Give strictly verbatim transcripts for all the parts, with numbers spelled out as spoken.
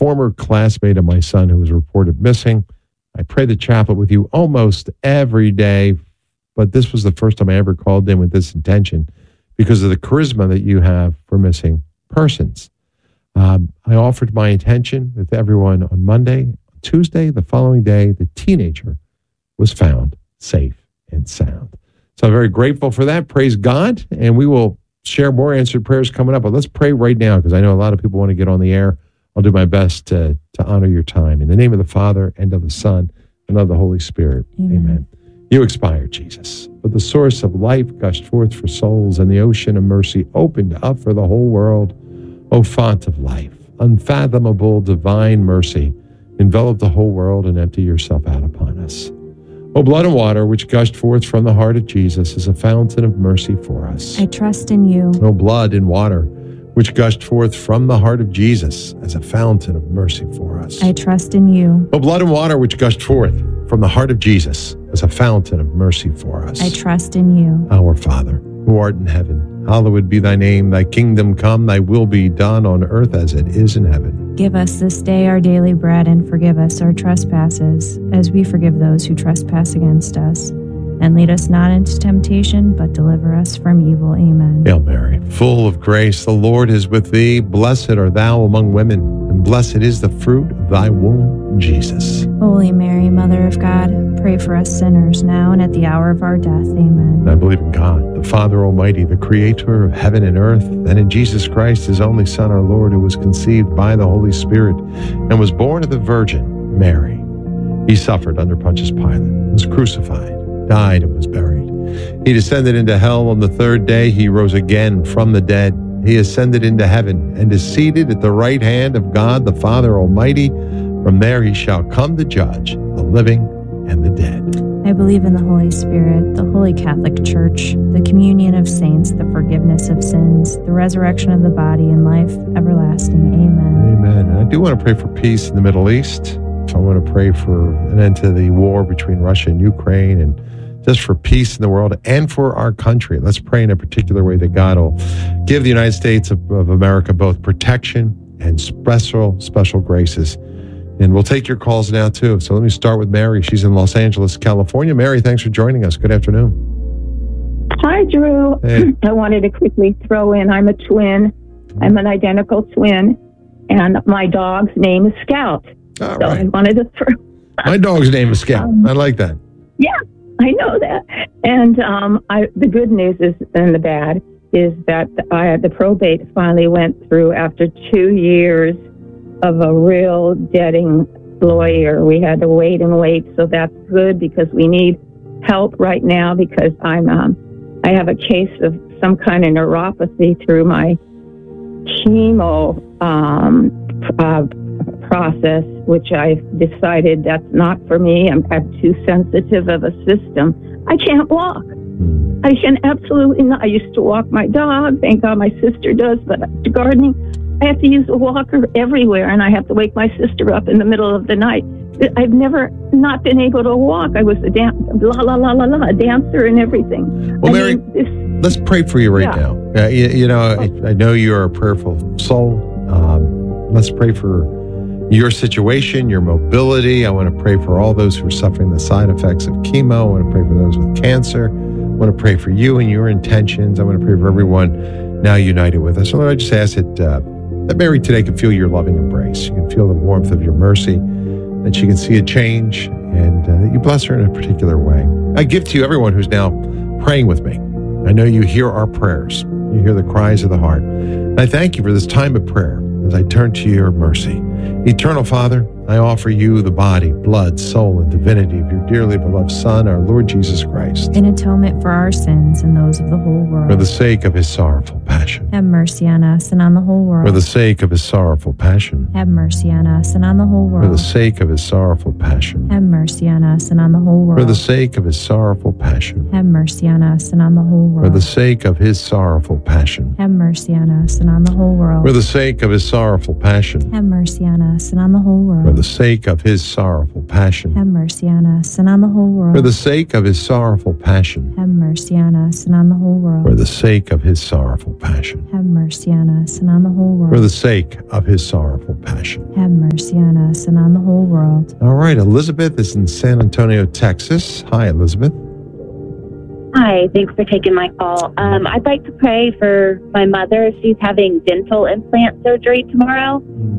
former classmate of my son who was reported missing. I pray the chaplet with you almost every day, but this was the first time I ever called in with this intention because of the charisma that you have for missing persons. Um, I offered my intention with everyone on Monday. Tuesday, the following day, the teenager was found safe and sound. So I'm very grateful for that. Praise God. And we will share more answered prayers coming up. But let's pray right now because I know a lot of people want to get on the air. I'll do my best to, to honor your time. In the name of the Father, and of the Son, and of the Holy Spirit. Amen. Amen. You expired, Jesus, but the source of life gushed forth for souls, and the ocean of mercy opened up for the whole world. O font of life, unfathomable divine mercy, envelop the whole world and empty yourself out upon us. O blood and water, which gushed forth from the heart of Jesus, is a fountain of mercy for us. I trust in you. O blood and water, which gushed forth from the heart of Jesus as a fountain of mercy for us. I trust in you. O blood and water, which gushed forth from the heart of Jesus as a fountain of mercy for us. I trust in you. Our Father, who art in heaven, hallowed be thy name. Thy kingdom come, thy will be done on earth as it is in heaven. Give us this day our daily bread, and forgive us our trespasses, as we forgive those who trespass against us. And lead us not into temptation, but deliver us from evil. Amen. Hail Mary, full of grace, the Lord is with thee. Blessed art thou among women, and blessed is the fruit of thy womb, Jesus. Holy Mary, Mother of God, pray for us sinners, now and at the hour of our death. Amen. And I believe in God, the Father Almighty, the Creator of heaven and earth, and in Jesus Christ, his only Son, our Lord, who was conceived by the Holy Spirit, and was born of the Virgin Mary. He suffered under Pontius Pilate, was crucified, died, and was buried. He descended into hell. On the third day he rose again from the dead. He ascended into heaven and is seated at the right hand of God the Father Almighty. From there he shall come to judge the living and the dead. I believe in the Holy Spirit, the Holy Catholic Church, the communion of saints, the forgiveness of sins, the resurrection of the body, and life everlasting. Amen. Amen. And I do want to pray for peace in the Middle East. I want to pray for an end to the war between Russia and Ukraine, and just for peace in the world and for our country. Let's pray in a particular way that God will give the United States of, of America both protection and special, special graces. And we'll take your calls now, too. So let me start with Mary. She's in Los Angeles, California. Mary, thanks for joining us. Good afternoon. Hi, Drew. Hey. I wanted to quickly throw in, I'm a twin. I'm an identical twin. And my dog's name is Scout. All so right. I wanted to throw... My dog's name is Scout. Um, I like that. Yeah, I know that. And um, I, the good news is, and the bad, is that I, the probate finally went through after two years of a real deading lawyer. We had to wait and wait, so that's good because we need help right now because I'm um, I have a case of some kind of neuropathy through my chemo um, uh, process, which I've decided that's not for me. I'm, I'm too sensitive of a system. I can't walk. I can absolutely not. I used to walk my dog. Thank God my sister does, but gardening, I have to use a walker everywhere, and I have to wake my sister up in the middle of the night. I've never not been able to walk. I was a dan- la la la la la, a dancer and everything. Well, I Mary, mean, this, let's pray for you right yeah. now. Uh, you, you know, I, I know you're a prayerful soul. Um, let's pray for your situation, your mobility. I want to pray for all those who are suffering the side effects of chemo. I want to pray for those with cancer. I want to pray for you and your intentions. I want to pray for everyone now united with us. So Lord, I just ask that, uh, that Mary today can feel your loving embrace. You can feel the warmth of your mercy, that she can see a change, and uh, that you bless her in a particular way. I give to you everyone who's now praying with me. I know you hear our prayers. You hear the cries of the heart. And I thank you for this time of prayer as I turn to your mercy. Eternal Father, I offer you the body, blood, soul, and divinity of your dearly beloved Son, our Lord Jesus Christ, In atonement for our sins and those of the whole world. for the sake of his sorrowful passion. Have mercy on us and on the whole world. For the sake of his sorrowful passion. Have mercy on us and on the whole world. For the sake of his sorrowful passion. Have mercy on us and on the whole world. For the sake of his sorrowful passion. Have mercy on us and on the whole world. For the sake of his sorrowful passion. Have mercy on us and on the whole world. For the sake of his sorrowful passion. Have mercy on us and on the whole world. For For the sake of his sorrowful passion. Have mercy on us and on the whole world. For the sake of his sorrowful passion. Have mercy on us and on the whole world. For the sake of his sorrowful passion. Have mercy on us and on the whole world. For the sake of his sorrowful passion. Have mercy on us and on the whole world. All right, Elizabeth is in San Antonio, Texas. Hi, Elizabeth. Hi, thanks for taking my call. Um, I'd like to pray for my mother. She's having dental implant surgery tomorrow,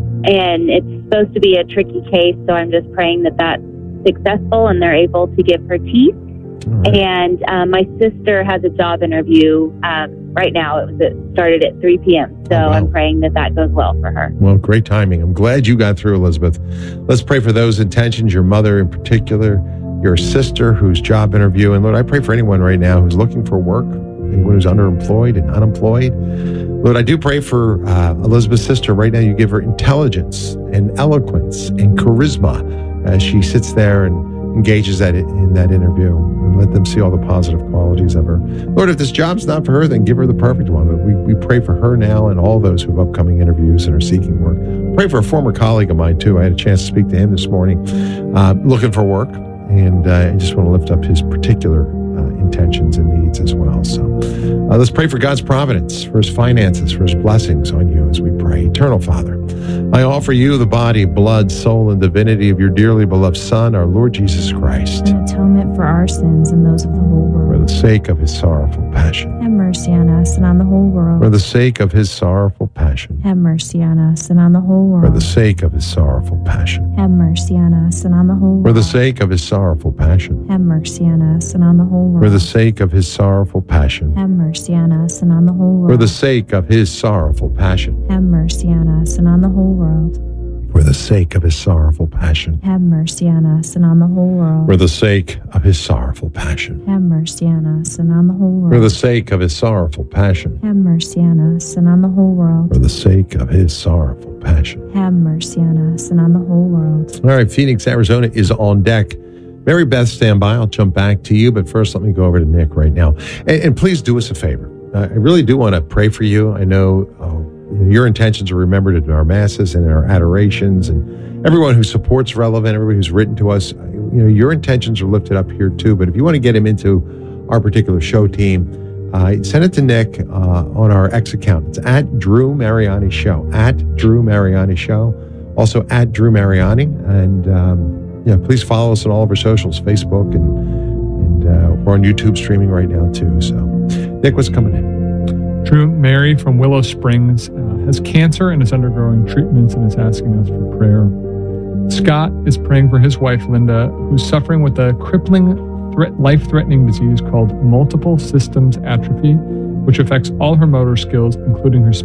and it's supposed to be a tricky case, so I'm just praying that that's successful and they're able to give her teeth. Right. And um, my sister has a job interview um, right now. It was it started at three p.m., so oh, wow. I'm praying that that goes well for her. Well, great timing. I'm glad you got through, Elizabeth. Let's pray for those intentions, your mother in particular, your sister whose job interview. And Lord, I pray for anyone right now who's looking for work, anyone who's underemployed and unemployed. Lord, I do pray for uh, Elizabeth's sister right now. You give her intelligence and eloquence and charisma as she sits there and engages that in that interview, and let them see all the positive qualities of her. Lord, if this job's not for her, then give her the perfect one. But we, we pray for her now and all those who have upcoming interviews and are seeking work. Pray for a former colleague of mine, too. I had a chance to speak to him this morning, uh, looking for work. And uh, I just want to lift up his particular uh, intentions and needs as well. So uh, let's pray for God's providence, for his finances, for his blessings on you as we pray. Eternal Father, I offer you the body, blood, soul, and divinity of your dearly beloved Son, our Lord Jesus Christ. An atonement for our sins and those of the whole world. For the sake of his sorrowful passion. Have mercy on us and on the whole world. For the sake of his sorrowful passion. Have mercy on us and on the whole world. For the sake of his sorrowful passion. Have mercy on us and on the whole world. For the sake of his sorrowful passion. Have mercy on us and on the whole world. For the sake of his sorrowful passion. Have mercy on us and on the whole world. For the sake of his sorrowful passion. Have mercy on us and on the whole world. For the sake of his sorrowful passion. Have mercy on us and on the whole world. For the sake of his sorrowful passion. Have mercy on us and on the whole world. For the sake of his sorrowful passion. Have mercy on us and on the whole world. For the sake of his sorrowful passion. Have mercy on us and on the whole world. All right, Phoenix, Arizona is on deck. Mary Beth, stand by. I'll jump back to you, but first let me go over to Nick right now. And, and please do us a favor. I really do want to pray for you. I know uh, your intentions are remembered in our masses and in our adorations, and everyone who supports Relevant, everybody who's written to us, you know, your intentions are lifted up here too. But if you want to get him into our particular show team, uh, send it to Nick uh, on our X account. It's at Drew Mariani Show, at Drew Mariani Show, also at Drew Mariani, and um, yeah, please follow us on all of our socials, Facebook, and and uh, we're on YouTube streaming right now too. So, Nick, what's coming in? Drew, Mary from Willow Springs uh, has cancer and is undergoing treatments and is asking us for prayer. Scott is praying for his wife, Linda, who's suffering with a crippling, threat, life-threatening disease called multiple systems atrophy, which affects all her motor skills, including her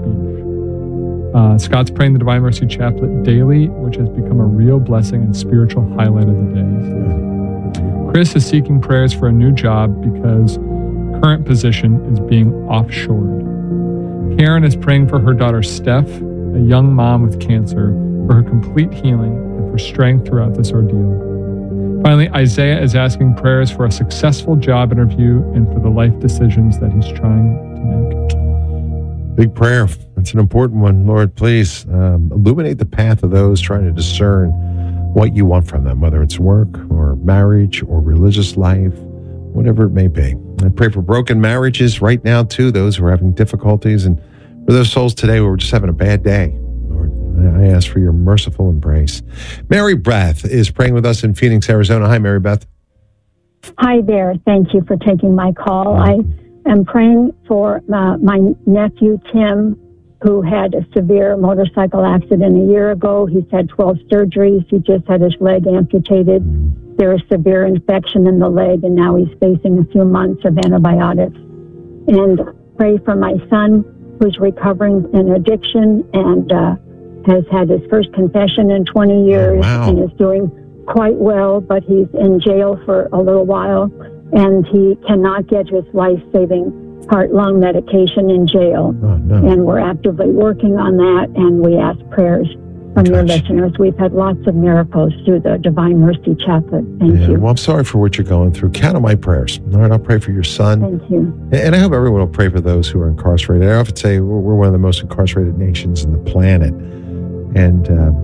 speech. Uh, Scott's praying the Divine Mercy Chaplet daily, which has become a real blessing and spiritual highlight of the day. Chris is seeking prayers for a new job because current position is being offshored. Karen is praying for her daughter Steph, a young mom with cancer, for her complete healing and for strength throughout this ordeal. Finally, Isaiah is asking prayers for a successful job interview and for the life decisions that he's trying to make. Big prayer. That's an important one. Lord, please um, illuminate the path of those trying to discern what you want from them, whether it's work or marriage or religious life, whatever it may be. I pray for broken marriages right now, too, those who are having difficulties, and for those souls today who are just having a bad day. Lord, I ask for your merciful embrace. Mary Beth is praying with us in Phoenix, Arizona. Hi, Mary Beth. Hi there. Thank you for taking my call. I am praying for uh, my nephew, Tim, who had a severe motorcycle accident a year ago. He's had twelve surgeries. He just had his leg amputated. There is severe infection in the leg, and now he's facing a few months of antibiotics. And pray for my son, who's recovering in addiction and uh, has had his first confession in twenty years. Oh, wow. And is doing quite well, but he's in jail for a little while, and he cannot get his life-saving heart-lung medication in jail. Oh, no. And we're actively working on that, and we ask prayers from your Gosh. listeners. We've had lots of miracles through the Divine Mercy Chaplet. Thank Yeah, you. well, I'm sorry for what you're going through. Count on my prayers. All right, I'll pray for your son. Thank you. And I hope everyone will pray for those who are incarcerated. I often say we're we're one of the most incarcerated nations in the planet. And uh,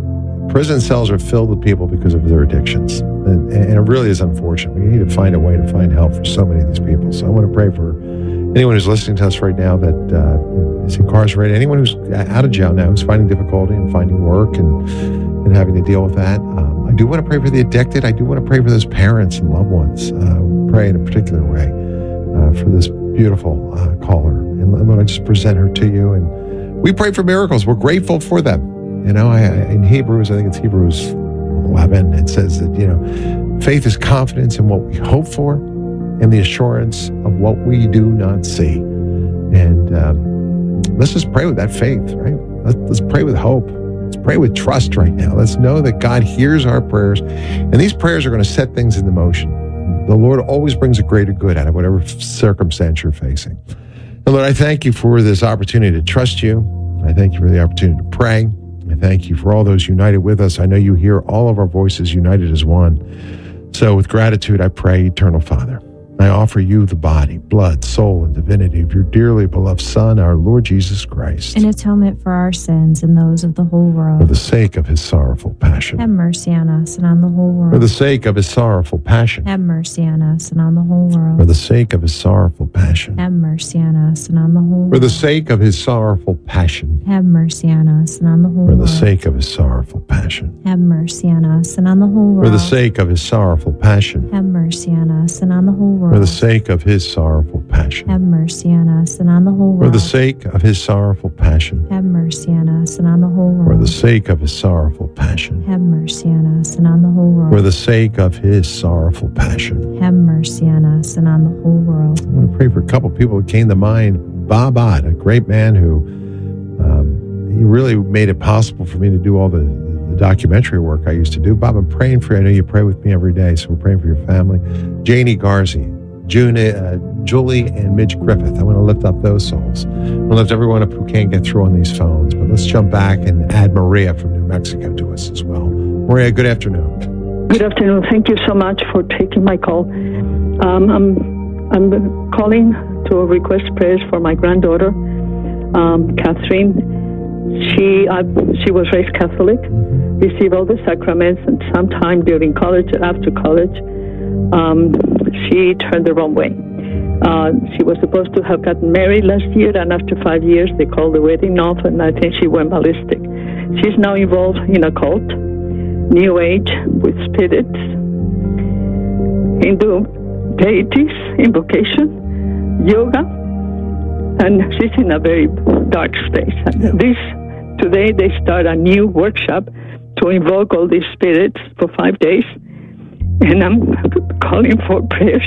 Prison cells are filled with people because of their addictions. And, and it really is unfortunate. We need to find a way to find help for so many of these people. So I want to pray for anyone who's listening to us right now that uh, is incarcerated, anyone who's out of jail now, who's finding difficulty in finding work and, and having to deal with that. Um, I do want to pray for the addicted. I do want to pray for those parents and loved ones. Uh, pray in a particular way uh, for this beautiful uh, caller. And, and Lord, I just present her to you. And we pray for miracles. We're grateful for them. You know, I, in Hebrews, I think it's Hebrews eleven, it says that, you know, faith is confidence in what we hope for and the assurance of what we do not see. And um, let's just pray with that faith, right? Let's, let's pray with hope. Let's pray with trust right now. Let's know that God hears our prayers, and these prayers are going to set things into motion. The Lord always brings a greater good out of whatever circumstance you're facing. And Lord, I thank you for this opportunity to trust you. I thank you for the opportunity to pray. I thank you for all those united with us. I know you hear all of our voices united as one. So with gratitude, I pray, Eternal Father, I offer you the body, blood, soul, and divinity of your dearly beloved Son, our Lord Jesus Christ, in atonement for our sins and those of the whole world. For the sake of his sorrowful passion. Have mercy on us and on the whole world. For the sake of his sorrowful passion. Have mercy on us and on the whole world. For the sake of his sorrowful passion. Have mercy on us and on the whole world. For the sake of his sorrowful passion. Have mercy on us and on the whole For world. the sake of his sorrowful passion. Have mercy on us and on the whole world. For the sake of his sorrowful passion. Have mercy on us and on the whole world. For the sake of his sorrowful passion. Have mercy on us and on the whole world. For the sake of his sorrowful passion. Have mercy on us and on the whole world. For the sake of his sorrowful passion. Have mercy on us and on the whole world. For the sake of his sorrowful passion. Have mercy on us and on the whole world. I want to pray for a couple of people that came to mind. Bob Ott, a great man who um, he really made it possible for me to do all the, the documentary work I used to do. Bob, I'm praying for you. I know you pray with me every day, so we're praying for your family. Janie Garzi, June, uh, Julie, and Midge Griffith. I want to lift up those souls. I want to lift everyone up who can't get through on these phones. But let's jump back and add Maria from New Mexico to us as well. Maria, good afternoon. Good afternoon. Thank you so much for taking my call. Um, I'm I'm calling to request prayers for my granddaughter, um, Catherine. She uh, she was raised Catholic, received all the sacraments, and sometime during college, after college, um, she turned the wrong way. Uh, she was supposed to have gotten married last year, and after five years, they called the wedding off, and I think she went ballistic. She's now involved in a cult, New Age, with spirits, Hindu deities, invocation, yoga, and she's in a very dark space. And this today, they start a new workshop to invoke all these spirits for five days, and I'm calling for prayers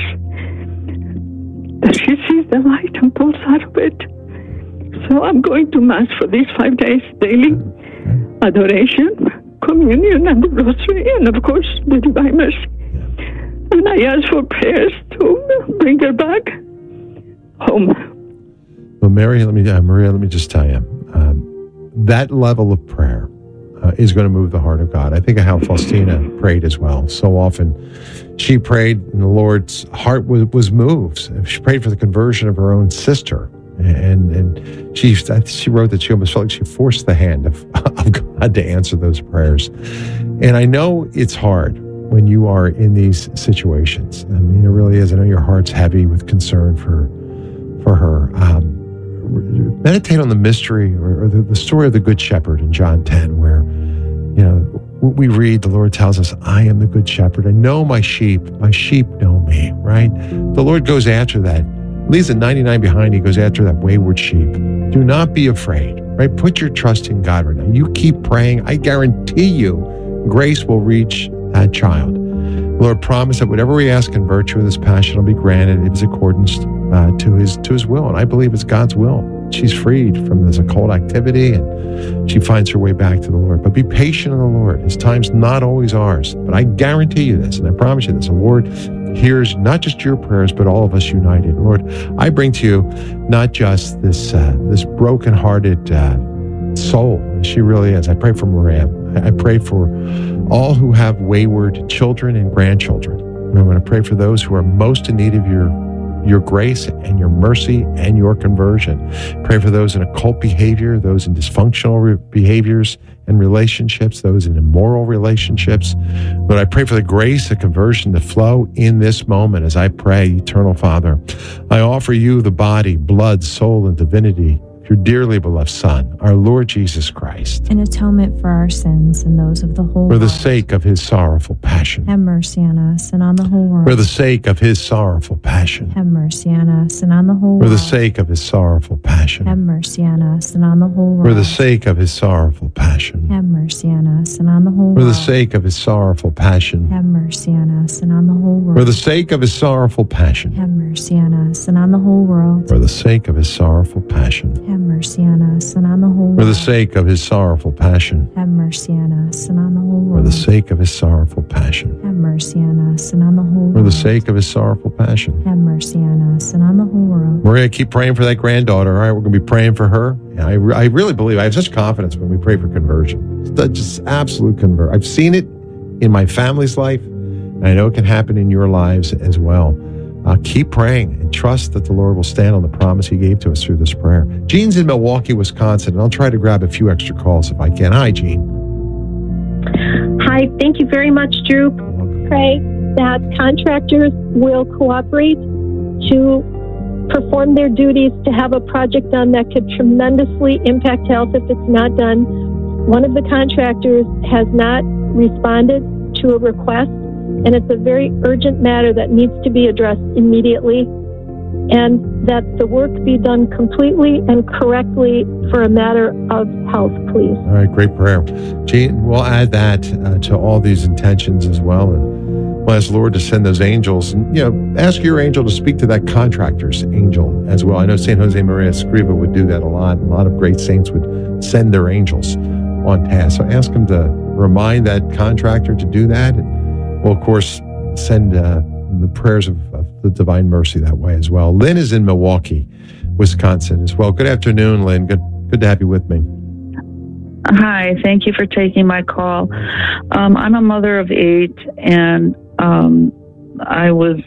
that she sees the light and pulls out of it. So I'm going to Mass for these five days, daily adoration, communion, and the rosary, and of course, the Divine Mercy. And I ask for prayers to bring her back home. Well, Mary, let me, uh, Maria, let me just tell you, um, that level of prayer uh, is going to move the heart of God. I think of how Faustina prayed as well. So often she prayed and the Lord's heart was, was moved. She prayed for the conversion of her own sister. And and she she wrote that she almost felt like she forced the hand of, of God to answer those prayers. And I know it's hard when you are in these situations. I mean, it really is. I know your heart's heavy with concern for for her. Um, meditate on the mystery or, or the, the story of the Good Shepherd in John ten, where, you know, we read, the Lord tells us, I am the Good Shepherd. I know my sheep. My sheep know me, right? The Lord goes after that. Leaves the ninety-nine behind. He goes after that wayward sheep. Do not be afraid, right? Put your trust in God right now. You keep praying. I guarantee you, grace will reach that child. The Lord promised that whatever we ask in virtue of this passion will be granted in his accordance uh, to his to his will. And I believe it's God's will. She's freed from this occult activity and she finds her way back to the Lord. But be patient in the Lord. His time's not always ours. But I guarantee you this, and I promise you this, the Lord hears not just your prayers, but all of us united. Lord, I bring to you not just this uh, this brokenhearted uh, soul, as she really is. I pray for Maria. I pray for all who have wayward children and grandchildren. And I'm going to pray for those who are most in need of your your grace and your mercy and your conversion. Pray for those in occult behavior, those in dysfunctional re- behaviors and relationships, those in immoral relationships. Lord, I pray for the grace of conversion to flow in this moment as I pray, Eternal Father. I offer you the body, blood, soul, and divinity, your dearly beloved Son, our Lord Jesus Christ, an atonement for our sins and those of the whole for the world. sake of his sorrowful passion. Have mercy on us and on the whole world. For the sake of his sorrowful passion. Have mercy on us and on the whole world. For the sake of his sorrowful passion. Have mercy on us and on the whole world. For the sake of his sorrowful passion. Have mercy on us and on the whole For world. the sake of his sorrowful passion. Have mercy on us and on the whole world. For the sake of his sorrowful passion. Have mercy on us and on the whole world. For the sake of his sorrowful passion. Have mercy on us and on the whole world. For the sake of his sorrowful passion. Have mercy on us and on the whole For world. the sake of his sorrowful passion. Have mercy on us and on the whole world. For the sake of his sorrowful passion. Have mercy on us and on the whole world. We're going to keep praying for that granddaughter, all right? We're going to be praying for her. And I, I really believe, I have such confidence when we pray for conversion. It's just absolute convert. I've seen it in my family's life, and I know it can happen in your lives as well. Uh, keep praying and trust that the Lord will stand on the promise he gave to us through this prayer. Jean's in Milwaukee, Wisconsin, and I'll try to grab a few extra calls if I can. Hi, Jean. Hi, thank you very much, Drew. Pray that contractors will cooperate to perform their duties to have a project done that could tremendously impact health if it's not done. One of the contractors has not responded to a request, and it's a very urgent matter that needs to be addressed immediately, and that the work be done completely and correctly for a matter of health, please. All right, great prayer. Jean, we'll add that uh, to all these intentions as well, and we'll ask the Lord to send those angels, and you know, ask your angel to speak to that contractor's angel as well. I know Saint Jose Maria Escriva would do that a lot. A lot of great saints would send their angels on task. So ask him to remind that contractor to do that, and we'll, of course, send uh, the prayers of, of the divine mercy that way as well. Lynn is in Milwaukee, Wisconsin as well. Good afternoon, Lynn. Good, good to have you with me. Hi, thank you for taking my call. Um, I'm a mother of eight, and um, I was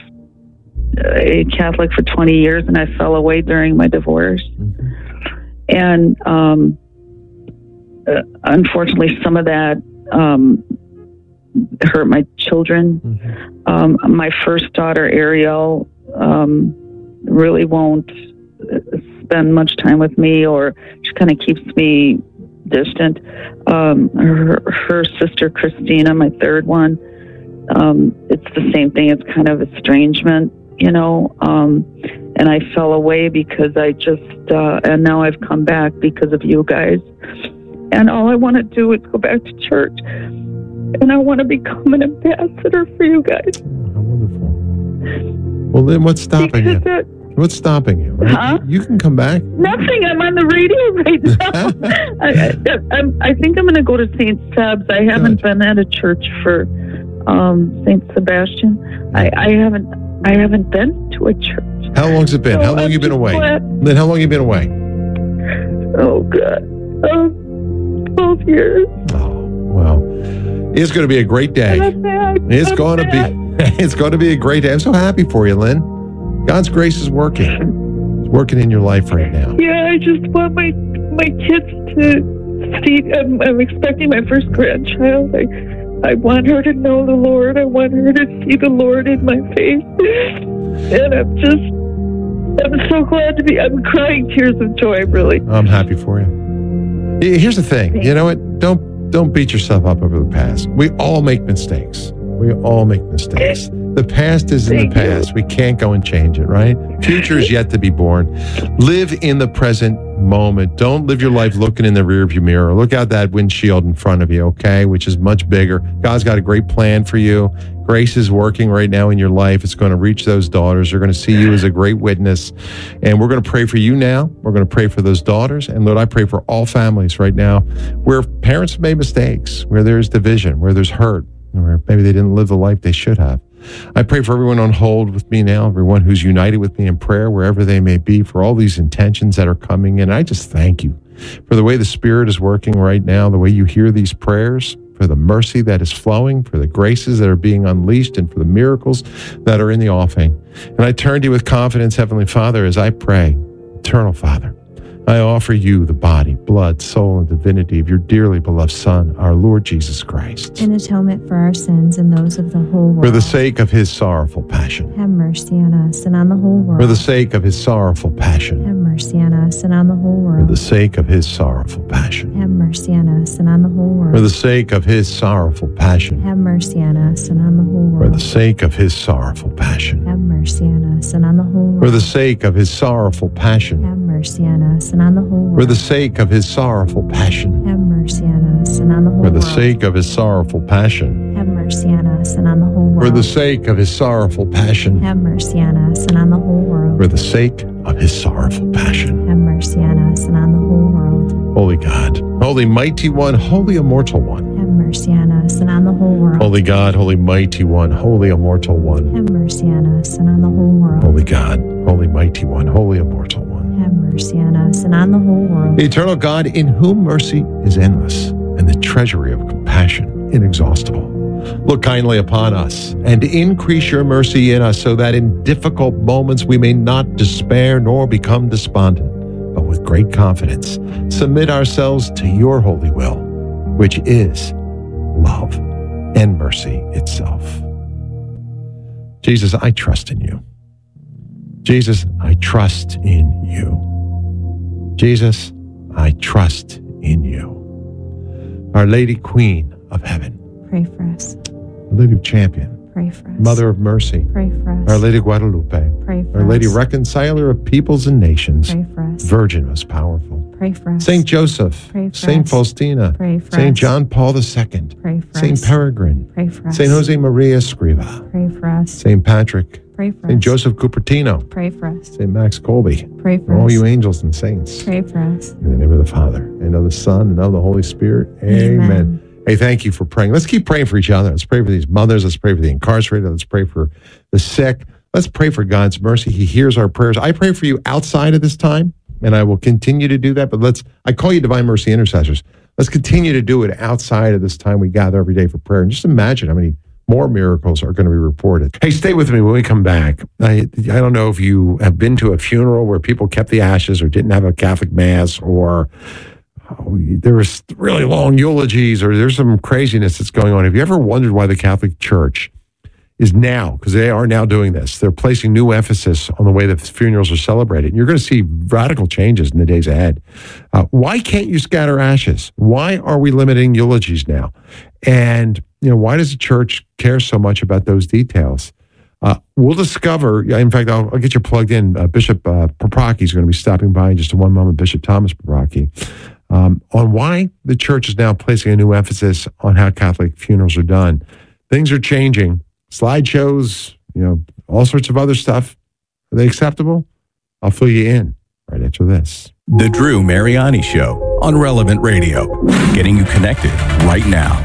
a Catholic for twenty years, and I fell away during my divorce. Mm-hmm. And um, uh, unfortunately, some of that um, hurt my children. Mm-hmm. Um, my first daughter, Ariel, um, really won't spend much time with me, or she kind of keeps me distant. Um, her, her sister, Christina, my third one, um, it's the same thing. It's kind of estrangement, you know, um, and I fell away because I just, uh, and now I've come back because of you guys. And all I want to do is go back to church. And I want to become an ambassador for you guys. Oh, how wonderful. Well, then what's stopping because you? It, what's stopping you? Right? Huh? You can come back. Nothing. I'm on the radio right now. I, I, I, I think I'm going to go to Saint Seb's. I haven't Good. been at a church for um, Saint Sebastian. I, I haven't. I haven't been to a church. How long's it been? So how long have you been away? Glad. Lynn, how long have you been away? Oh God, oh, twelve years. Oh well. It's going to be a great day. It's I'm going bad. to be. It's going to be a great day. I'm so happy for you, Lynn. God's grace is working. It's working in your life right now. Yeah, I just want my my kids to see. I'm, I'm expecting my first grandchild. I I want her to know the Lord. I want her to see the Lord in my face. And I'm just. I'm so glad to be. I'm crying tears of joy. Really. I'm happy for you. Here's the thing. Thanks. You know what? Don't. Don't beat yourself up over the past. We all make mistakes. We all make mistakes. The past is in Thank the past. You. We can't go and change it, right? Future is yet to be born. Live in the present moment. Don't live your life looking in the rearview mirror. Look out that windshield in front of you, okay, which is much bigger. God's got a great plan for you. Grace is working right now in your life. It's going to reach those daughters. They're going to see you as a great witness. And we're going to pray for you now. We're going to pray for those daughters. And Lord, I pray for all families right now where parents made mistakes, where there's division, where there's hurt, where maybe they didn't live the life they should have. I pray for everyone on hold with me now, everyone who's united with me in prayer, wherever they may be, for all these intentions that are coming in. I just thank you for the way the Spirit is working right now, the way you hear these prayers, for for the mercy that is flowing, for the graces that are being unleashed, and for the miracles that are in the offing. And I turn to you with confidence, Heavenly Father, as I pray. Eternal Father, I offer you the body, blood, soul, and divinity of your dearly beloved Son, our Lord Jesus Christ. In atonement for our sins and those of the whole world. For the sake of his sorrowful passion. Have mercy on us and on the whole world. For the sake of his sorrowful passion. Have mercy on us and on the whole world. For the sake of his sorrowful passion. Have mercy on us and on the whole world. For the sake of his sorrowful passion. Have mercy on us and on the whole world. For the sake of his sorrowful passion. Have mercy on us and on the whole world. For the sake of his sorrowful passion. Have mercy on us and on the whole world. For the sake of his sorrowful passion. Have mercy on us and on the whole For the world. sake of his sorrowful passion. Have mercy on us and on the whole world. For the sake of his sorrowful passion. Have mercy on us and on the whole world. For the sake of his sorrowful passion. Have mercy on us and on the whole world. Holy God, Holy Mighty One, Holy Immortal One. Have mercy on us and on the whole world. Holy God, Holy Mighty One, Holy Immortal One. Have mercy on us and on the whole world. Holy God, Holy Mighty One, Holy Immortal One. Have mercy on us and on the whole world. Eternal God, in whom mercy is endless, and the treasury of compassion inexhaustible. Look kindly upon us, and increase your mercy in us, so that in difficult moments we may not despair nor become despondent, but with great confidence submit ourselves to your holy will, which is love and mercy itself. Jesus, I trust in you. Jesus, I trust in you. Jesus, I trust in you. Our Lady Queen of Heaven. Pray for us. Our Lady of Champion. Pray for us. Mother of Mercy. Pray for us. Our Lady Guadalupe. Pray for Our us. Lady Reconciler of peoples and nations. Pray for us. Virgin most powerful. Pray for us. Saint Joseph. Pray for Saint us. Faustina. Pray for Saint us. John Paul the Second. Pray for Saint us. Peregrine. Pray for us. Saint Jose Maria Escriva. Pray for us. Saint Patrick. Pray for Saint us. Joseph Cupertino. Pray for us. Saint Max Colby. Pray for All us. you angels and saints. Pray for us. In the name of the Father, and of the Son, and of the Holy Spirit. Amen. Amen. Hey, thank you for praying. Let's keep praying for each other. Let's pray for these mothers. Let's pray for the incarcerated. Let's pray for the sick. Let's pray for God's mercy. He hears our prayers. I pray for you outside of this time, and I will continue to do that. But let's, I call you Divine Mercy Intercessors. Let's continue to do it outside of this time we gather every day for prayer. And just imagine how many more miracles are going to be reported. Hey, stay with me when we come back. I, I don't know if you have been to a funeral where people kept the ashes or didn't have a Catholic Mass, or oh, there was really long eulogies, or there's some craziness that's going on. Have you ever wondered why the Catholic Church is now, because they are now doing this, they're placing new emphasis on the way that funerals are celebrated. And you're going to see radical changes in the days ahead. Uh, why can't you scatter ashes? Why are we limiting eulogies now? And, you know, why does the church care so much about those details? Uh, we'll discover, in fact, I'll, I'll get you plugged in. Uh, Bishop uh, Paprocki is going to be stopping by in just a one moment, Bishop Thomas Paprocki, um, on why the church is now placing a new emphasis on how Catholic funerals are done. Things are changing. Slideshows, you know, all sorts of other stuff. Are they acceptable? I'll fill you in right after this. The Drew Mariani Show on Relevant Radio, getting you connected right now.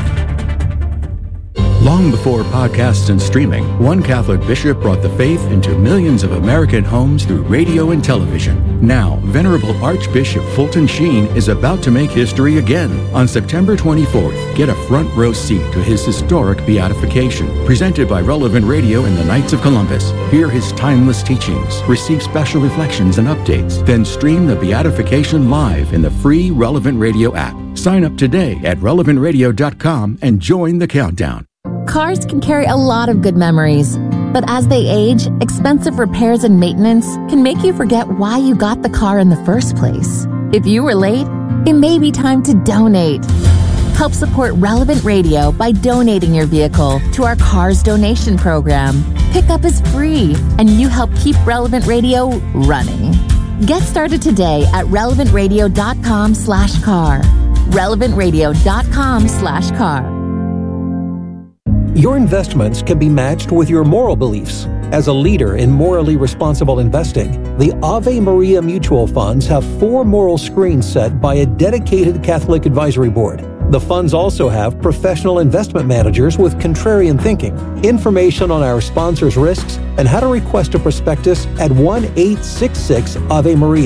Long before podcasts and streaming, one Catholic bishop brought the faith into millions of American homes through radio and television. Now, Venerable Archbishop Fulton Sheen is about to make history again. On September twenty-fourth, get a front row seat to his historic beatification, presented by Relevant Radio and the Knights of Columbus. Hear his timeless teachings, receive special reflections and updates, then stream the beatification live in the free Relevant Radio app. Sign up today at relevant radio dot com and join the countdown. Cars can carry a lot of good memories, but as they age, expensive repairs and maintenance can make you forget why you got the car in the first place. If you were late, it may be time to donate. Help support Relevant Radio by donating your vehicle to our Cars Donation Program. Pickup is free, and you help keep Relevant Radio running. Get started today at relevant radio dot com slash car. relevant radio dot com slash car. Your investments can be matched with your moral beliefs. As a leader in morally responsible investing, the Ave Maria Mutual Funds have four moral screens set by a dedicated Catholic advisory board. The funds also have professional investment managers with contrarian thinking. Information on our sponsors' risks and how to request a prospectus at one eight six six Ave Maria.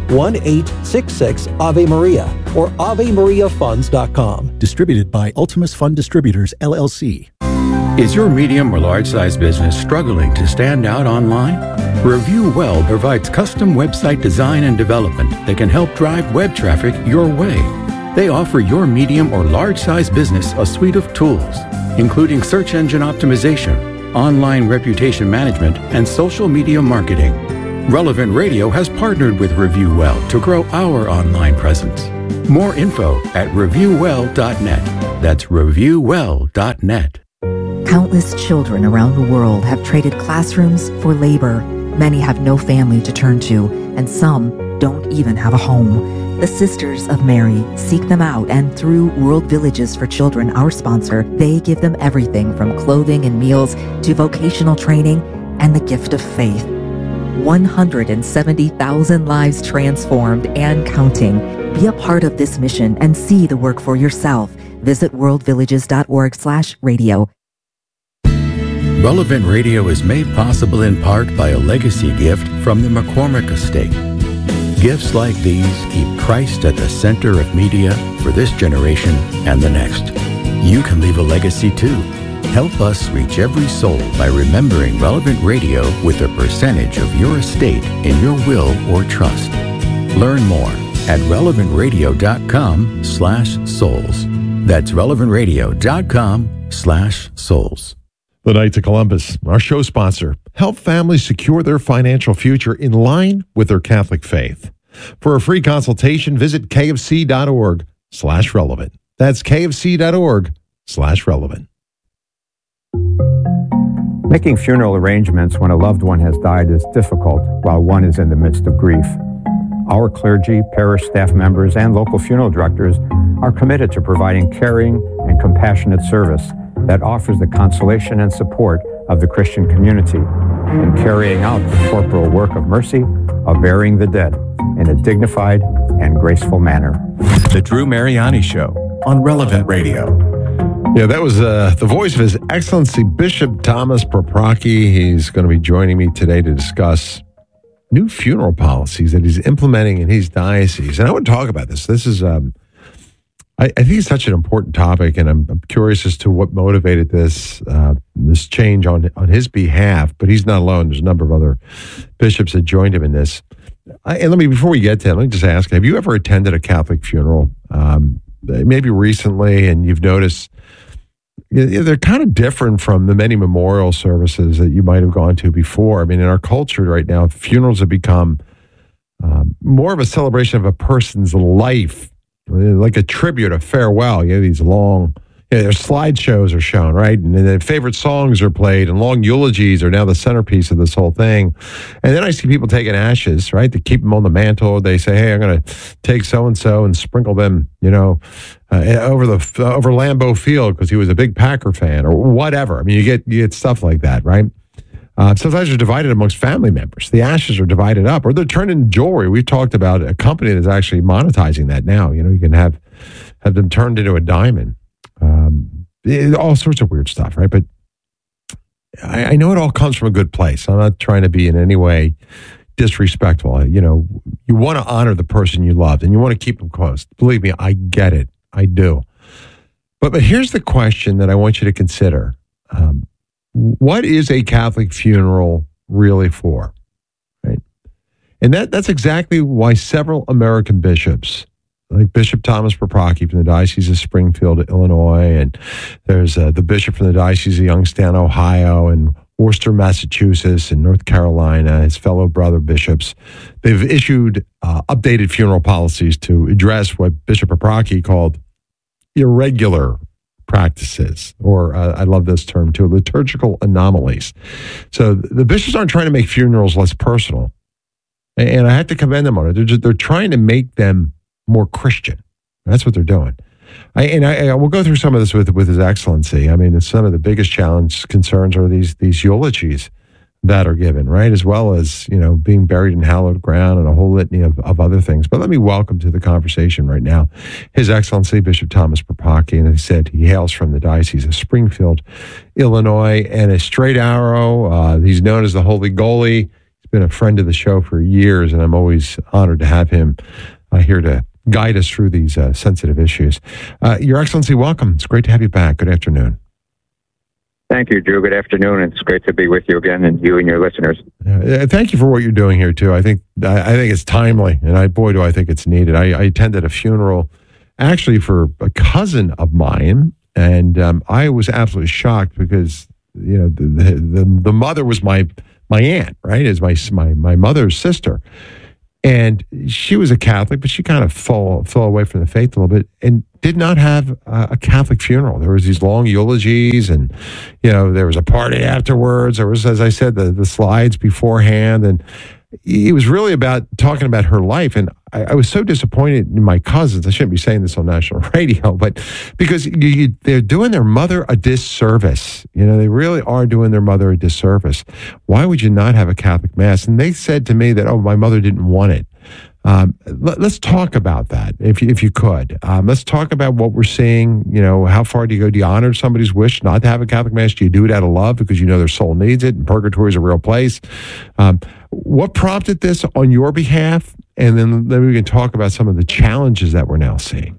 one eight six six Ave Maria or ave maria funds dot com. Distributed by Ultimus Fund Distributors, L L C. Is your medium or large size business struggling to stand out online? Review Well provides custom website design and development that can help drive web traffic your way. They offer your medium or large size business a suite of tools, including search engine optimization, online reputation management, and social media marketing. Relevant Radio has partnered with Review Well to grow our online presence. More info at review well dot net. That's review well dot net. Countless children around the world have traded classrooms for labor. Many have no family to turn to, and some don't even have a home. The Sisters of Mary seek them out, and through World Villages for Children, our sponsor, they give them everything from clothing and meals to vocational training and the gift of faith. one hundred seventy thousand lives transformed and counting. Be a part of this mission and see the work for yourself. Visit world villages dot org slash radio. Relevant Radio is made possible in part by a legacy gift from the McCormick Estate. Gifts like these keep Christ at the center of media for this generation and the next. You can leave a legacy too. Help us reach every soul by remembering Relevant Radio with a percentage of your estate in your will or trust. Learn more at relevant radio dot com slash souls. That's relevant radio dot com slash souls. The Knights of Columbus, our show sponsor, help families secure their financial future in line with their Catholic faith. For a free consultation, visit kfc.org slash relevant. That's kfc.org slash relevant. Making funeral arrangements when a loved one has died is difficult while one is in the midst of grief. Our clergy, parish staff members, and local funeral directors are committed to providing caring and compassionate service that offers the consolation and support of the Christian community in carrying out the corporal work of mercy of burying the dead in a dignified and graceful manner. The Drew Mariani Show on Relevant Radio. Yeah, that was uh, the voice of His Excellency Bishop Thomas Paprocki. He's going to be joining me today to discuss new funeral policies that he's implementing in his diocese. And I want to talk about this. This is... Um, I, I think it's such an important topic, and I'm, I'm curious as to what motivated this uh, this change on on his behalf. But he's not alone. There's a number of other bishops that joined him in this. I, and let me, before we get to him, let me just ask: have you ever attended a Catholic funeral? Um, maybe recently, and you've noticed you know, they're kind of different from the many memorial services that you might have gone to before. I mean, in our culture right now, funerals have become um, more of a celebration of a person's life. Like a tribute, a farewell. You know, these long, you know, their slideshows are shown, right? And then favorite songs are played, and long eulogies are now the centerpiece of this whole thing. And then I see people taking ashes, right, to keep them on the mantle. They say, hey, I'm going to take so-and-so and sprinkle them, you know, uh, over the uh, over Lambeau Field because he was a big Packer fan or whatever. I mean, you get, you get stuff like that, right? Uh, sometimes they're divided amongst family members. The ashes are divided up, or they're turned into jewelry. We've talked about a company that's actually monetizing that now. You know, you can have have them turned into a diamond. Um, it, all sorts of weird stuff, right? But I, I know it all comes from a good place. I'm not trying to be in any way disrespectful. You know, you want to honor the person you loved, and you want to keep them close. Believe me, I get it. I do. But but here's the question that I want you to consider. Um, What is a Catholic funeral really for? Right? And that, that's exactly why several American bishops, like Bishop Thomas Paprocki from the Diocese of Springfield, Illinois, and there's uh, the bishop from the Diocese of Youngstown, Ohio, and Worcester, Massachusetts, and North Carolina, his fellow brother bishops, they've issued uh, updated funeral policies to address what Bishop Paprocki called irregular practices, or uh, I love this term too, liturgical anomalies. So the bishops aren't trying to make funerals less personal, and I have to commend them on it. They're just, they're trying to make them more Christian. That's what they're doing. I, and I, I will go through some of this with with His Excellency. I mean, it's some of the biggest challenge concerns are these these eulogies that are given, right? As well as, you know, being buried in hallowed ground and a whole litany of, of other things. But let me welcome to the conversation right now His Excellency Bishop Thomas Paprocki. And as I said, he hails from the Diocese of Springfield, Illinois, and a straight arrow. Uh, he's known as the Holy Goalie. He's been a friend of the show for years, and I'm always honored to have him uh, here to guide us through these uh, sensitive issues. Uh, Your Excellency, welcome. It's great to have you back. Good afternoon. Thank you, Drew. Good afternoon. It's great to be with you again, and you and your listeners. Uh, thank you for what you're doing here too. I think I, I think it's timely, and I boy do I think it's needed. I, I attended a funeral, actually for a cousin of mine, and um, I was absolutely shocked because you know the the, the, the mother was my my aunt, right? Is my my my mother's sister. And she was a Catholic, but she kind of fell, fell away from the faith a little bit and did not have a, a Catholic funeral. There was these long eulogies and, you know, there was a party afterwards. There was, as I said, the, the slides beforehand. And it was really about talking about her life. And I, I was so disappointed in my cousins. I shouldn't be saying this on national radio, but because you, you, they're doing their mother a disservice. You know, they really are doing their mother a disservice. Why would you not have a Catholic Mass? And they said to me that, oh, my mother didn't want it. Um, let, let's talk about that, if you, if you could. Um, let's talk about what we're seeing. You know, how far do you go? Do you honor somebody's wish not to have a Catholic Mass? Do you do it out of love because you know their soul needs it and purgatory is a real place? Um, what prompted this on your behalf? And then, then we can talk about some of the challenges that we're now seeing.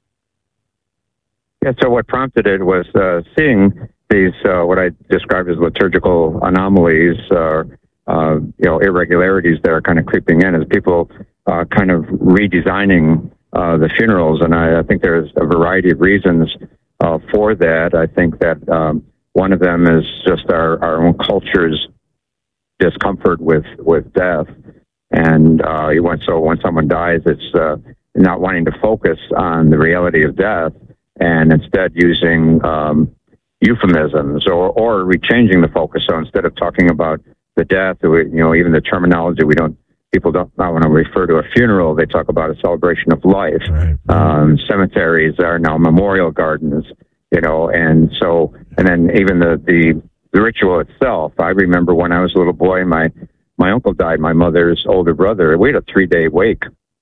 Yeah, so what prompted it was uh, seeing these, uh, what I described as liturgical anomalies, uh, uh, you know, irregularities that are kind of creeping in as people uh, kind of redesigning uh, the funerals. And I, I think there's a variety of reasons uh, for that. I think that um, one of them is just our, our own culture's discomfort with, with death. And uh, so when someone dies, it's uh, not wanting to focus on the reality of death and instead using um, euphemisms or, or rechanging the focus. So instead of talking about the death, you know, even the terminology, we don't, people don't not want to refer to a funeral. They talk about a celebration of life. Right. Um, cemeteries are now memorial gardens, you know, and so, and then even the, the, the ritual itself. I remember when I was a little boy, my, my uncle died, my mother's older brother. We had a three day wake.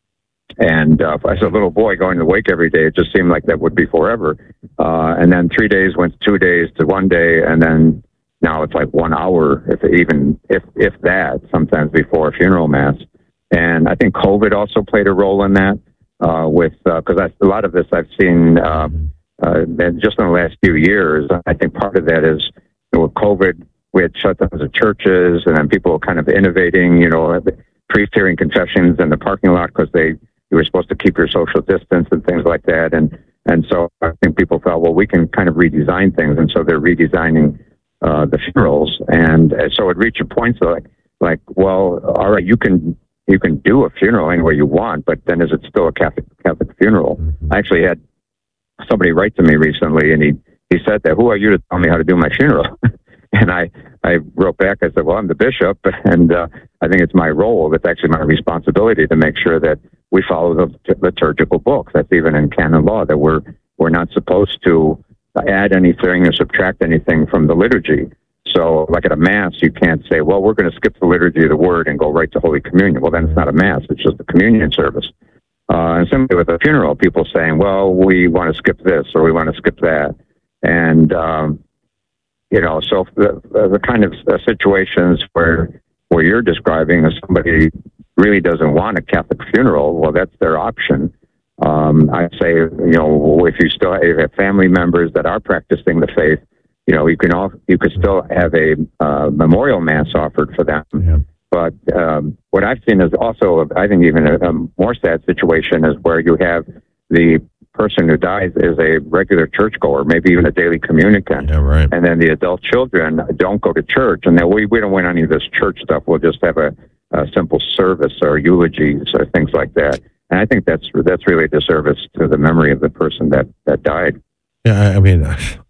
And uh, as a little boy going to wake every day, it just seemed like that would be forever. Uh, and then three days went to two days to one day, and then now it's like one hour, if even if if that, sometimes before a funeral mass. And I think COVID also played a role in that. Uh, with because uh, a lot of this I've seen uh, uh, just in the last few years. I think part of that is you know, with COVID, we had shutdowns of churches, and then people were kind of innovating. You know, priests hearing confessions in the parking lot because they. You were supposed to keep your social distance and things like that. And, and so I think people felt, well, we can kind of redesign things. And so they're redesigning uh, the funerals. And uh, so it reached a point so like, like, well, all right, you can, you can do a funeral any way you want, but then is it still a Catholic, Catholic funeral? Mm-hmm. I actually had somebody write to me recently and he, he said that, who are you to tell me how to do my funeral? And I, I wrote back, I said, well, I'm the bishop, and uh, I think it's my role, it's actually my responsibility to make sure that we follow the liturgical books. That's even in canon law, that we're we're not supposed to add anything or subtract anything from the liturgy. So like at a Mass, you can't say, well, we're going to skip the liturgy of the Word and go right to Holy Communion. Well, then it's not a Mass, it's just a communion service. Uh, and similarly with a funeral, people saying, well, we want to skip this or we want to skip that. And, um, you know, so the, the kind of situations where where you're describing as somebody really doesn't want a Catholic funeral, well, that's their option. Um, I say, you know, if you still if you have family members that are practicing the faith, you know, you can all you could still have a uh, memorial mass offered for them. Yeah. But um, what I've seen is also, I think, even a, a more sad situation is where you have the person who dies is a regular churchgoer, maybe even a daily communicant. Yeah, right. And then the adult children don't go to church, and then we, we don't want any of this church stuff. We'll just have a, a simple service or eulogies or things like that. And I think that's that's really a disservice to the memory of the person that, that died. Yeah, I mean,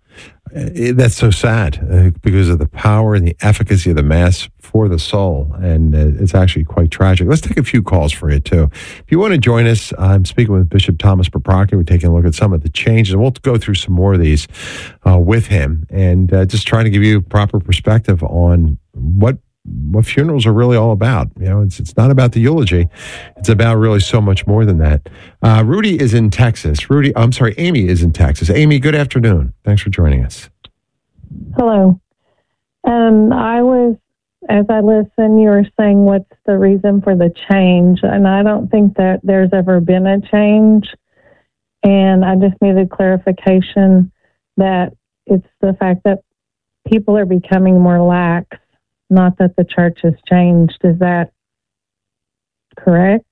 that's so sad uh, because of the power and the efficacy of the Mass for the soul. And uh, it's actually quite tragic. Let's take a few calls for you, too. If you want to join us, I'm speaking with Bishop Thomas Paprocki. We're taking a look at some of the changes. And we'll go through some more of these uh, with him and uh, just trying to give you proper perspective on what what funerals are really all about. You know, it's it's not about the eulogy. It's about really so much more than that. Uh, Rudy is in Texas. Rudy, I'm sorry, Amy is in Texas. Amy, good afternoon. Thanks for joining us. Hello. Um, I was as I listen, you were saying what's the reason for the change, and I don't think that there's ever been a change, and I just needed clarification that it's the fact that people are becoming more lax, not that the church has changed. Is that correct?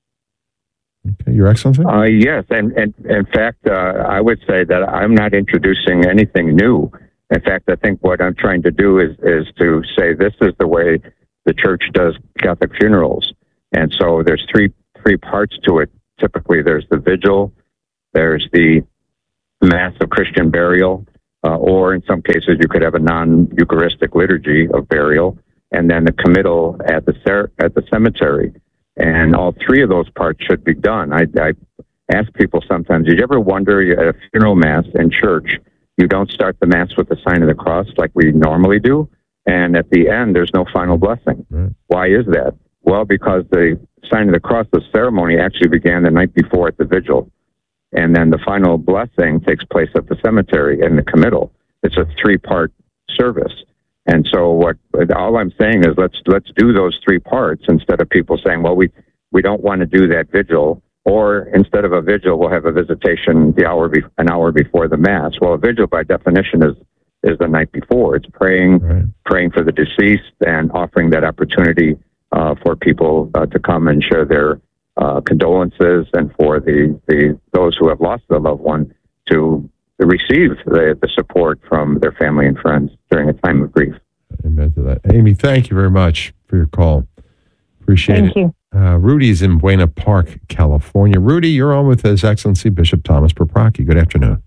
Okay, Your Excellency? Uh, yes, and, and in fact, uh, I would say that I'm not introducing anything new. In fact, I think what I'm trying to do is, is to say this is the way the church does Catholic funerals. And so there's three three parts to it. Typically, there's the vigil, there's the Mass of Christian burial, uh, or in some cases you could have a non-Eucharistic liturgy of burial, and then the committal at the cer- at the cemetery. And all three of those parts should be done. I, I ask people sometimes, did you ever wonder at a funeral Mass in church, you don't start the Mass with the sign of the cross like we normally do, and at the end there's no final blessing. Right. Why is that? Well, because the sign of the cross, the ceremony actually began the night before at the vigil. And then the final blessing takes place at the cemetery in the committal. It's a three-part service. And so what all I'm saying is let's let's do those three parts instead of people saying, well, we, we don't want to do that vigil, or instead of a vigil, we'll have a visitation the hour be, an hour before the Mass. Well, a vigil by definition is is the night before. It's praying, right. praying for the deceased and offering that opportunity uh, for people uh, to come and share their uh, condolences, and for the, the those who have lost their loved one to receive the, the support from their family and friends during a time of grief. Amen to that. Amy, thank you very much for your call. Appreciate Thank it. you. Uh, Rudy's in Buena Park, California. Rudy, you're on with His Excellency Bishop Thomas Paprocki. Good afternoon.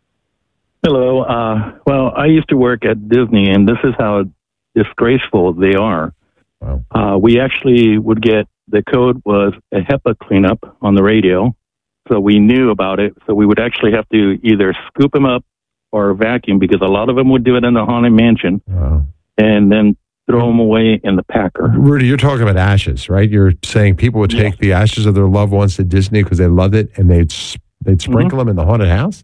Hello. Uh, well, I used to work at Disney, and this is how disgraceful they are. Wow. Uh, we actually would get, the code was a HEPA cleanup on the radio, so we knew about it. So we would actually have to either scoop them up or vacuum, because a lot of them would do it in the Haunted Mansion, wow. and then throw them away in the packer. Rudy, you're talking about ashes, right? You're saying people would take yeah. the ashes of their loved ones to Disney because they loved it, and they'd they'd sprinkle mm-hmm. them in the haunted house?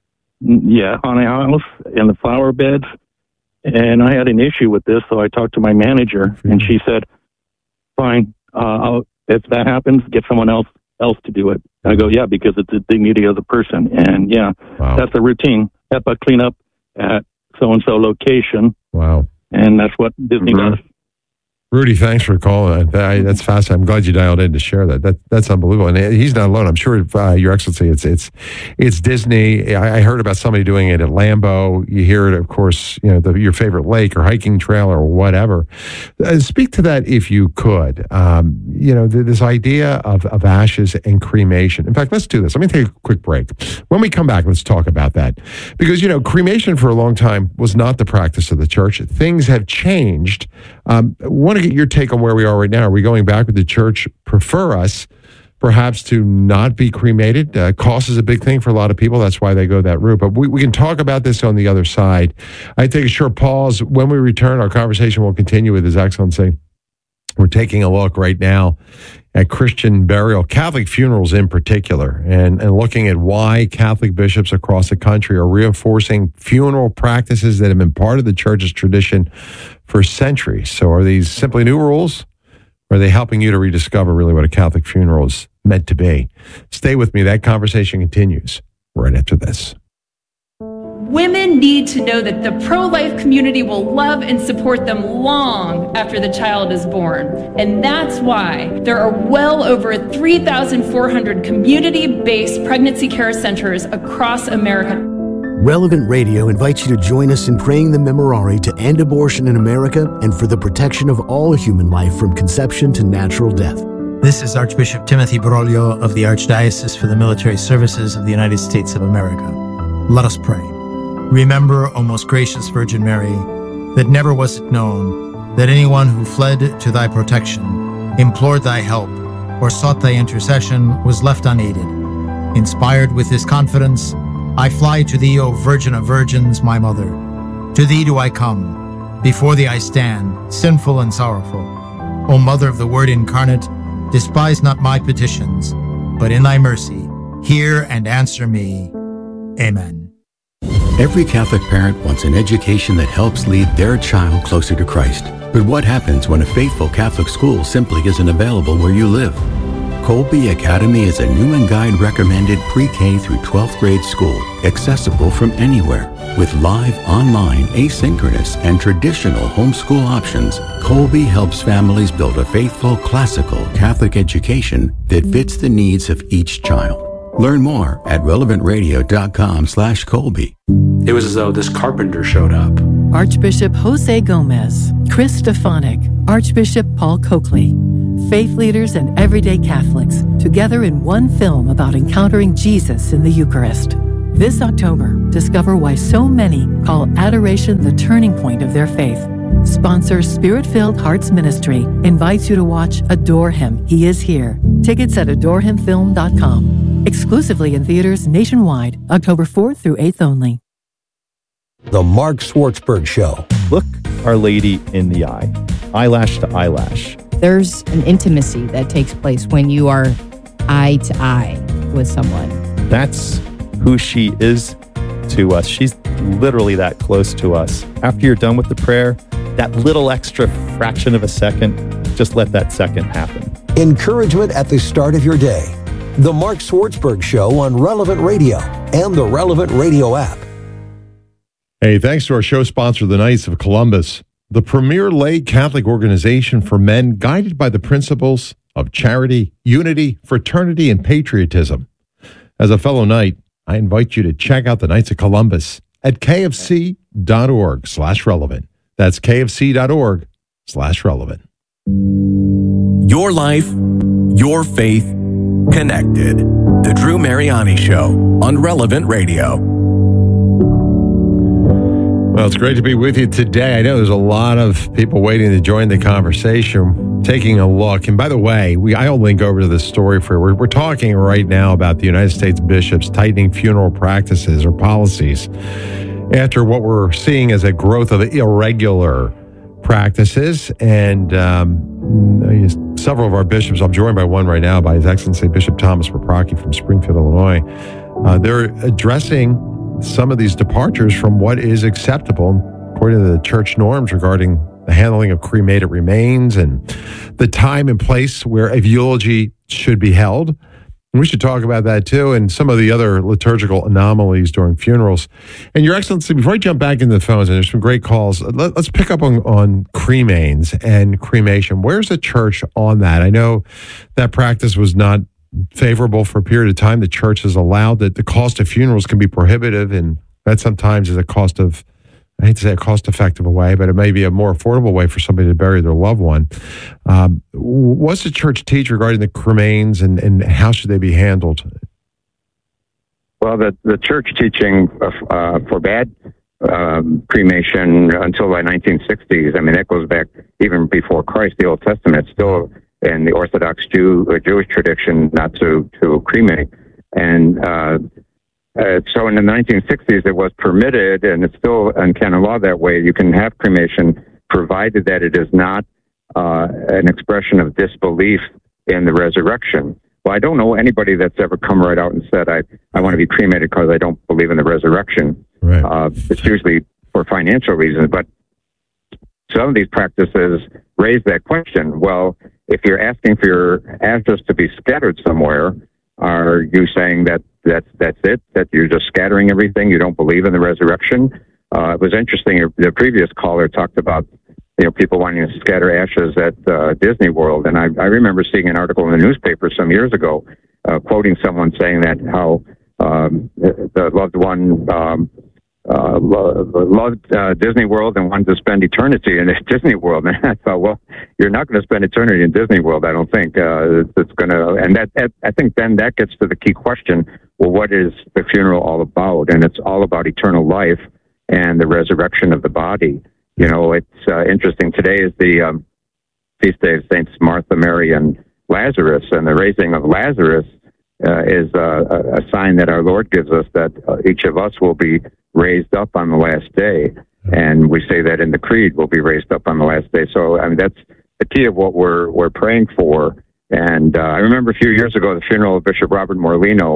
Yeah, haunted house, in the flower beds. And I had an issue with this, so I talked to my manager, mm-hmm. and she said, fine, uh, I'll, if that happens, get someone else else to do it. I go, yeah, because it's the dignity of the person. And yeah, wow. that's a routine. HEPA cleanup at so-and-so location. Wow. And that's what Disney mm-hmm. does. Rudy, thanks for calling. I, that's fascinating. I'm glad you dialed in to share that. That that's unbelievable. And he's not alone. I'm sure, uh, Your Excellency, it's it's it's Disney. I, I heard about somebody doing it at Lambeau. You hear it, of course, you know, the, your favorite lake or hiking trail or whatever. Uh, speak to that if you could. Um, you know, th- this idea of, of ashes and cremation. In fact, let's do this. Let me take a quick break. When we come back, let's talk about that. Because, you know, cremation for a long time was not the practice of the church. Things have changed. Um, one to get your take on where we are right now. Are we going back? Would the church prefer us perhaps to not be cremated? Uh, cost is a big thing for a lot of people. That's why they go that route. But we, we can talk about this on the other side. I take a short pause. When we return, our conversation will continue with His Excellency. We're taking a look right now at Christian burial, Catholic funerals in particular, and, and looking at why Catholic bishops across the country are reinforcing funeral practices that have been part of the church's tradition for centuries. So are these simply new rules? Or are they helping you to rediscover really what a Catholic funeral is meant to be? Stay with me. That conversation continues right after this. Women need to know that the pro-life community will love and support them long after the child is born. And that's why there are well over three thousand four hundred community-based pregnancy care centers across America. Relevant Radio invites you to join us in praying the Memorare to end abortion in America and for the protection of all human life from conception to natural death. This is Archbishop Timothy Broglio of the Archdiocese for the Military Services of the United States of America. Let us pray. Remember, O most gracious Virgin Mary, that never was it known that anyone who fled to thy protection, implored thy help, or sought thy intercession was left unaided. Inspired with this confidence, I fly to thee, O Virgin of Virgins, my Mother. To thee do I come. Before thee I stand, sinful and sorrowful. O Mother of the Word incarnate, despise not my petitions, but in thy mercy, hear and answer me. Amen. Every Catholic parent wants an education that helps lead their child closer to Christ. But what happens when a faithful Catholic school simply isn't available where you live? Colby Academy is a Newman Guide recommended pre-K through twelfth grade school, accessible from anywhere. With live, online, asynchronous, and traditional homeschool options, Colby helps families build a faithful, classical Catholic education that fits the needs of each child. Learn more at relevant radio dot com slash Colby. It was as though this carpenter showed up. Archbishop Jose Gomez, Chris Stefanik, Archbishop Paul Coakley. Faith leaders and everyday Catholics together in one film about encountering Jesus in the Eucharist. This October, discover why so many call adoration the turning point of their faith. Sponsor Spirit-Filled Hearts Ministry invites you to watch Adore Him, He Is Here. Tickets at adore him film dot com. Exclusively in theaters nationwide, October fourth through eighth only. The Mark Schwartzberg Show. Look Our Lady in the eye, eyelash to eyelash. There's an intimacy that takes place when you are eye to eye with someone. That's who she is to us. She's literally that close to us. After you're done with the prayer, that little extra fraction of a second, just let that second happen. Encouragement at the start of your day. The Mark Schwartzberg Show on Relevant Radio and the Relevant Radio app. Hey, thanks to our show sponsor, the Knights of Columbus, the premier lay Catholic organization for men guided by the principles of charity, unity, fraternity, and patriotism. As a fellow Knight, I invite you to check out the Knights of Columbus at kfc.org slash relevant. That's kfc.org slash relevant. Your life, your faith, connected. The Drew Mariani Show on Relevant Radio. Well, it's great to be with you today. I know there's a lot of people waiting to join the conversation, taking a look. And by the way, we I'll link over to this story for you. We're, we're talking right now about the United States bishops tightening funeral practices or policies after what we're seeing as a growth of irregular practices. And um, several of our bishops, I'm joined by one right now by His Excellency Bishop Thomas Paprocki from Springfield, Illinois. Uh, they're addressing some of these departures from what is acceptable according to the church norms regarding the handling of cremated remains and the time and place where a eulogy should be held. And we should talk about that too, and some of the other liturgical anomalies during funerals. And Your Excellency, before I jump back into the phones, and there's some great calls, let, let's pick up on, on cremains and cremation. Where's the church on that? I know that practice was not favorable for a period of time. The church has allowed that the cost of funerals can be prohibitive, and that sometimes is a cost of, I hate to say a cost-effective way, but it may be a more affordable way for somebody to bury their loved one. Um, what's the church teach regarding the cremains, and, and how should they be handled? Well, the, the church teaching uh, forbade um, cremation until the nineteen sixties. I mean, that goes back even before Christ, the Old Testament. It's still in the Orthodox Jew, uh, Jewish tradition not to, to cremate. And uh, uh, so in the nineteen sixties, it was permitted, and it's still in canon law that way. You can have cremation provided that it is not uh, an expression of disbelief in the resurrection. Well, I don't know anybody that's ever come right out and said, I, I want to be cremated because I don't believe in the resurrection. Right. Uh, it's usually for financial reasons, but some of these practices raise that question. Well, if you're asking for your ashes to be scattered somewhere, are you saying that that's, that's it, that you're just scattering everything? You don't believe in the resurrection? Uh, it was interesting. The previous caller talked about, you know, people wanting to scatter ashes at uh, Disney World. And I, I remember seeing an article in the newspaper some years ago uh, quoting someone saying that how um, the loved one um, uh, loved uh, Disney World and wanted to spend eternity in Disney World. And I thought, well, you're not going to spend eternity in Disney World, I don't think. Uh, it's going to, and that, that I think then that gets to the key question, well, what is the funeral all about? And it's all about eternal life and the resurrection of the body. You know, it's uh, interesting. Today is the um, feast day of Saints Martha, Mary, and Lazarus, and the raising of Lazarus uh, is uh, a, a sign that our Lord gives us that uh, each of us will be raised up on the last day. And we say that in the Creed, we'll be raised up on the last day. So, I mean, that's the key of what we're we're praying for. And uh, I remember a few years ago, the funeral of Bishop Robert Morlino,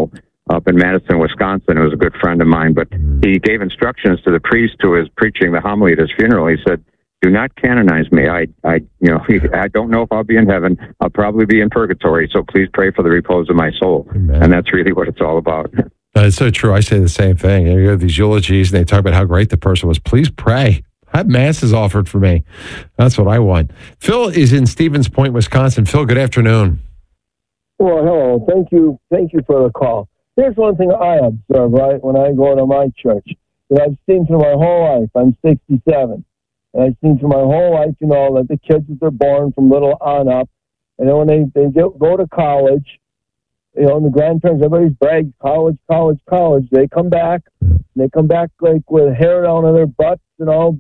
up in Madison, Wisconsin, who was a good friend of mine, but he gave instructions to the priest who was preaching the homily at his funeral. He said, do not canonize me. I, I, you know, I don't know if I'll be in heaven. I'll probably be in purgatory. So please pray for the repose of my soul. Amen. And that's really what it's all about. Uh, it's so true. I say the same thing. You hear these eulogies and they talk about how great the person was. Please pray. Have masses offered for me. That's what I want. Phil is in Stevens Point, Wisconsin. Phil, good afternoon. Well, hello. Thank you. Thank you for the call. Here's one thing I observe, right, when I go to my church, that I've seen through my whole life. I'm sixty-seven. And I've seen through my whole life, you know, that the kids that are born from little on up, and then when they, they get, go to college, you know, and the grandparents, everybody's bragged, college, college, college. They come back, and they come back like with hair down on their butts and all